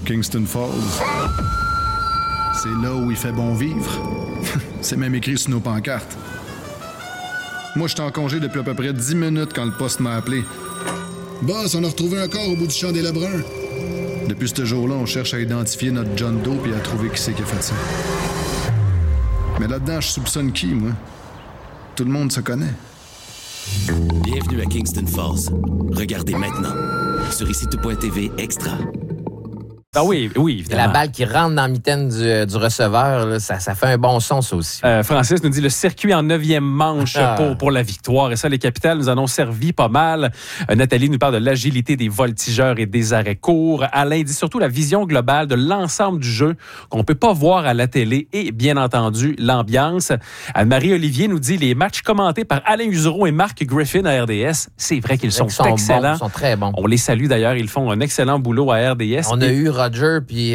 Kingston Falls. C'est là où il fait bon vivre. C'est même écrit sur nos pancartes. Moi, j'étais en congé depuis à peu près 10 minutes quand le poste m'a appelé. Boss, on a retrouvé un corps au bout du champ des Lebrun. Depuis ce jour-là, on cherche à identifier notre John Doe et à trouver qui c'est qui a fait ça. Mais là-dedans, je soupçonne qui, moi? Tout le monde se connaît. Bienvenue à Kingston Falls. Regardez maintenant sur ICTout.tv Extra. Ah oui, évidemment. La balle qui rentre dans la mitaine du receveur, là, ça fait un bon son, ça aussi. Francis nous dit le circuit en 9e manche pour la victoire. Et ça, les capitales nous en ont servi pas mal. Nathalie nous parle de l'agilité des voltigeurs et des arrêts courts. Alain dit surtout la vision globale de l'ensemble du jeu qu'on ne peut pas voir à la télé et, bien entendu, l'ambiance. Marie-Olivier nous dit les matchs commentés par Alain Usereau et Marc Griffin à RDS. C'est vrai qu'ils sont excellents. Ils sont très bons. On les salue d'ailleurs. Ils font un excellent boulot à RDS. On a eu Roger puis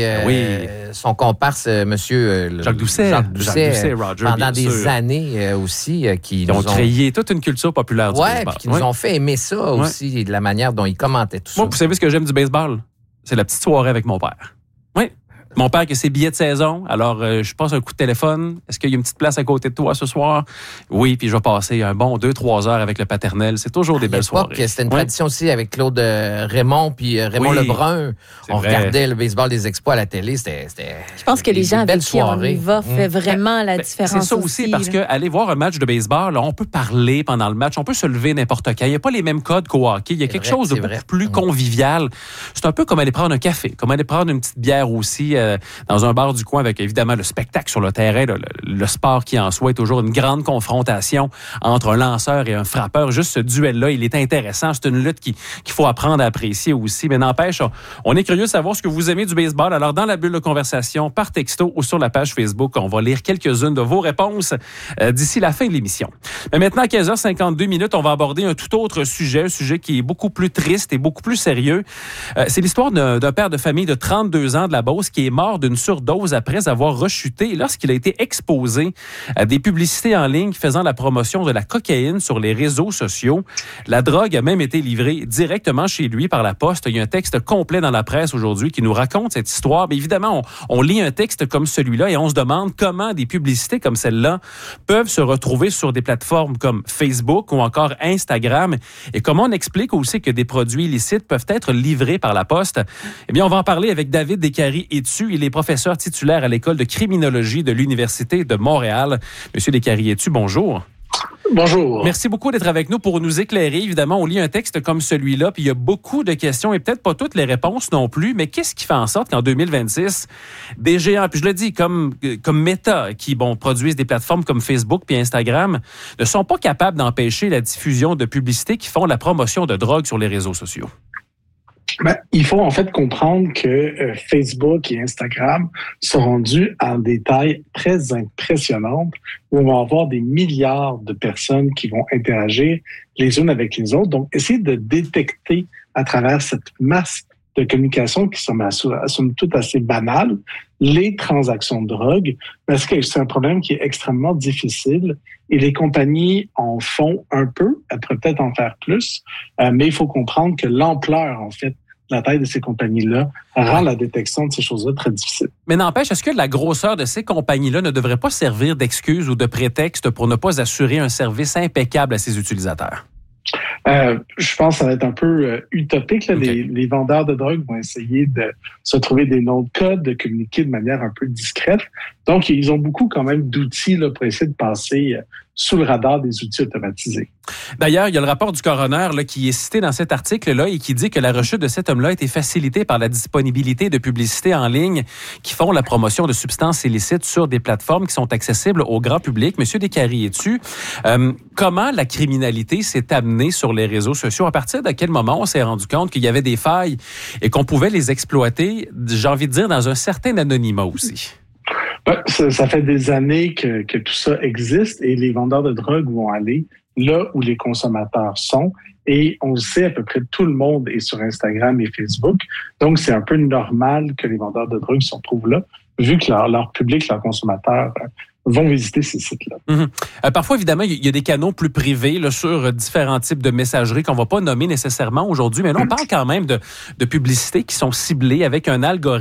son comparse, monsieur Jacques Doucet, Roger, pendant des années aussi. Qui ont créé toute une culture populaire du baseball. Puis qui nous ont fait aimer ça aussi, de la manière dont ils commentaient tout ça. Moi, vous savez ce que j'aime du baseball? C'est la petite soirée avec mon père. Oui. Mon père qui a ses billets de saison, alors je passe un coup de téléphone. Est-ce qu'il y a une petite place à côté de toi ce soir? Oui, puis je vais passer un bon 2-3 heures avec le paternel. C'est toujours des belles soirées. C'était une tradition aussi avec Claude Raymond puis Raymond Lebrun. On regardait le baseball des Expos à la télé. C'était je pense que les gens avec qui on y va fait vraiment la différence. C'est ça aussi parce que aller voir un match de baseball, là, on peut parler pendant le match, on peut se lever n'importe quand. Il n'y a pas les mêmes codes qu'au hockey. Il y a quelque chose de beaucoup plus convivial. C'est un peu comme aller prendre un café, comme aller prendre une petite bière aussi dans un bar du coin avec évidemment le spectacle sur le terrain, le sport qui en soi est toujours une grande confrontation entre un lanceur et un frappeur. Juste ce duel-là, il est intéressant. C'est une lutte qu'il faut apprendre à apprécier aussi. Mais n'empêche, on est curieux de savoir ce que vous aimez du baseball. Alors, dans la bulle de conversation, par texto ou sur la page Facebook, on va lire quelques-unes de vos réponses d'ici la fin de l'émission. Mais maintenant, à 15h52, on va aborder un tout autre sujet, un sujet qui est beaucoup plus triste et beaucoup plus sérieux. C'est l'histoire d'un père de famille de 32 ans de la Beauce qui est mort d'une surdose après avoir rechuté lorsqu'il a été exposé à des publicités en ligne faisant la promotion de la cocaïne sur les réseaux sociaux. La drogue a même été livrée directement chez lui par la poste. Il y a un texte complet dans la presse aujourd'hui qui nous raconte cette histoire. Mais évidemment, on lit un texte comme celui-là et on se demande comment des publicités comme celle-là peuvent se retrouver sur des plateformes comme Facebook ou encore Instagram et comment on explique aussi que des produits illicites peuvent être livrés par la poste. Eh bien, on va en parler avec David Descaries-Étu. Il est professeur titulaire à l'École de criminologie de l'Université de Montréal. Monsieur Descaries-Étu, bonjour. Bonjour. Merci beaucoup d'être avec nous pour nous éclairer. Évidemment, on lit un texte comme celui-là, puis il y a beaucoup de questions et peut-être pas toutes les réponses non plus, mais qu'est-ce qui fait en sorte qu'en 2026, des géants, puis je le dis, comme Meta, qui produisent des plateformes comme Facebook puis Instagram, ne sont pas capables d'empêcher la diffusion de publicités qui font la promotion de drogue sur les réseaux sociaux? Il faut en fait comprendre que Facebook et Instagram sont rendus à des tailles très impressionnantes où on va avoir des milliards de personnes qui vont interagir les unes avec les autres. Donc, essayer de détecter à travers cette masse de communication qui sont somme toute assez banales les transactions de drogue parce que c'est un problème qui est extrêmement difficile et les compagnies en font un peu, elles pourraient peut-être en faire plus, mais il faut comprendre que l'ampleur, en fait, la taille de ces compagnies-là rend la détection de ces choses-là très difficile. Mais n'empêche, est-ce que la grosseur de ces compagnies-là ne devrait pas servir d'excuse ou de prétexte pour ne pas assurer un service impeccable à ses utilisateurs? Je pense que ça va être un peu utopique. Là. Okay. Les vendeurs de drogue vont essayer de se trouver des noms de code, de communiquer de manière un peu discrète. Donc, ils ont beaucoup quand même d'outils là, pour essayer de passer sous le radar des outils automatisés. D'ailleurs, il y a le rapport du coroner là, qui est cité dans cet article-là et qui dit que la rechute de cet homme-là a été facilitée par la disponibilité de publicités en ligne qui font la promotion de substances illicites sur des plateformes qui sont accessibles au grand public. Monsieur Descaries-Étu, comment la criminalité s'est amenée sur les réseaux sociaux? À partir de quel moment on s'est rendu compte qu'il y avait des failles et qu'on pouvait les exploiter, j'ai envie de dire, dans un certain anonymat aussi? Ça fait des années que tout ça existe et les vendeurs de drogue vont aller là où les consommateurs sont. Et on le sait, à peu près tout le monde est sur Instagram et Facebook. Donc, c'est un peu normal que les vendeurs de drogue se retrouvent là, vu que leur public, leurs consommateurs vont visiter ces sites-là. Mm-hmm. Parfois, évidemment, il y a des canaux plus privés là, sur différents types de messagerie qu'on ne va pas nommer nécessairement aujourd'hui, mais là, on parle quand même de publicités qui sont ciblées avec un algorithme